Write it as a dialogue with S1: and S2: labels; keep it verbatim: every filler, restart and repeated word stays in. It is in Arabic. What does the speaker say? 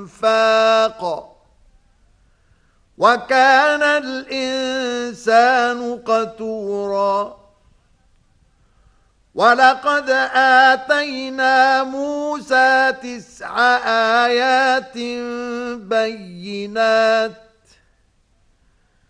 S1: إنفاق وكان الإنسان قتورا ولقد آتينا موسى تسع آيات بينات